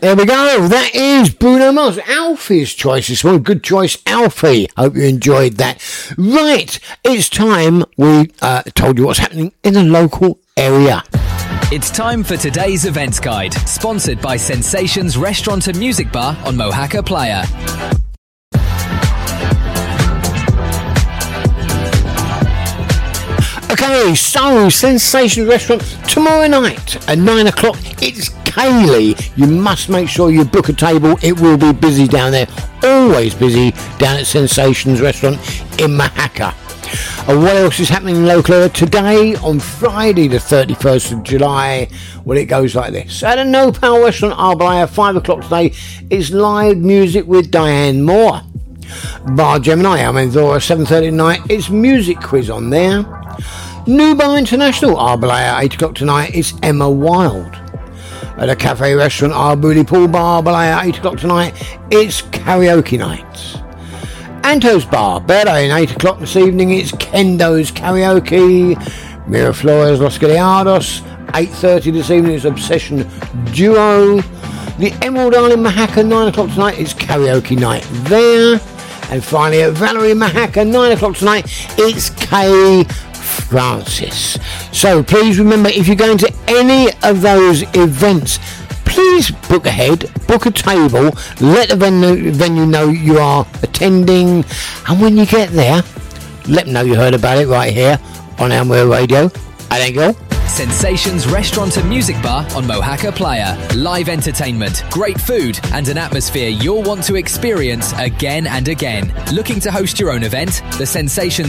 There we go. That is Bruno Mars. Alfie's choice this morning. Good choice, Alfie. Hope you enjoyed that. Right, it's time we told you what's happening in the local area. It's time for today's events guide, sponsored by Sensations Restaurant and Music Bar on Mohaca Playa. Okay, so Sensations Restaurant tomorrow night at 9 o'clock. It's Kaylee. You must make sure you book a table. It will be busy down there. Always busy down at Sensations Restaurant in Mohaca. What else is happening in local area today on Friday the 31st of July? Well, it goes like this. At a No Power Restaurant Arbalayer, 5 o'clock today, is live music with Diane Moore. Bar Gemini, Amendora, 7:30 tonight. It's music quiz on there. New Bar International Arbalayer, 8 o'clock tonight. It's Emma Wild. At a cafe restaurant Arbuli Pool Bar Arbalayer, 8 o'clock tonight. It's karaoke night. Anto's Bar, Berlin, 8 o'clock this evening. It's Kendo's Karaoke. Miraflores Los Galeados, 8:30 this evening. It's Obsession Duo. The Emerald Isle in Mohaca, 9 o'clock tonight. It's karaoke night there. And finally at Valerie Mohaca, 9 o'clock tonight. It's Kay Francis. So please remember, if you're going to any of those events, please book ahead, book a table, let the venue know you are attending, and when you get there, let them know you heard about it right here on Amware Radio. I thank you. Sensations Restaurant and Music Bar on Mohaca Playa. Live entertainment, great food, and an atmosphere you'll want to experience again and again. Looking to host your own event? The Sensations